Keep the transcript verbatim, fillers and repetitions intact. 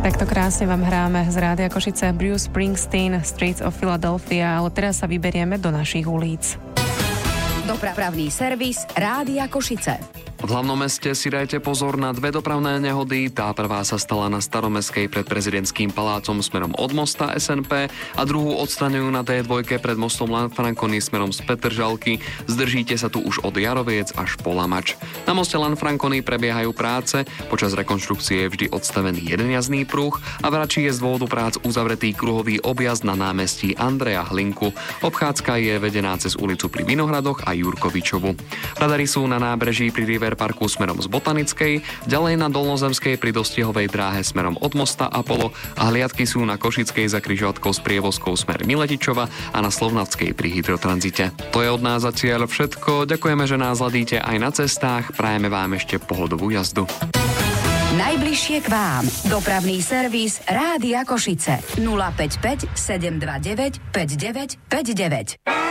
Takto krásne vám hráme z Rádia Košice Bruce Springsteen, Streets of Philadelphia, ale teraz sa vyberieme do našich ulic. Dopravný servis Rádia Košice. V hlavnom meste si dajte pozor na dve dopravné nehody. Tá prvá sa stala na Staromestskej pred prezidentským palácom smerom od mosta es en pé a druhú odstraňujú na dé dva pred mostom Lanfranconi smerom z Petržalky. Zdržíte sa tu už od Jaroviec až po Lamač. Na moste Lanfranconi prebiehajú práce, počas rekonštrukcie je vždy odstavený jeden jazdný pruh a v Rači je z dôvodu prác uzavretý kruhový objazd na námestí Andreja Hlinku. Obchádzka je vedená cez ulicu pri Vinohradoch a Jurkovičovu. Radary sú na nábreží pri River parku smerom z Botanickej, ďalej na Dolnozemskej pri Dostihovej dráhe smerom od mosta Apollo a hliadky sú na Košickej za križovatkou s prievozkou smer Miletičova a na Slovnackej pri Hydrotranzite. To je od nás za cieľ všetko. Ďakujeme, že nás hľadíte aj na cestách. Prajeme vám ešte pohodovú jazdu. Najbližšie k vám. Dopravný servis Rádia Košice. nula päť päť sedem dva deväť päť deväť päť deväť.